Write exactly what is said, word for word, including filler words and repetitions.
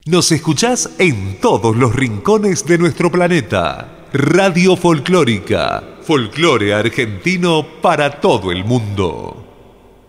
Nos escuchás en todos los rincones de nuestro planeta. Radio Folclórica, folclore argentino para todo el mundo.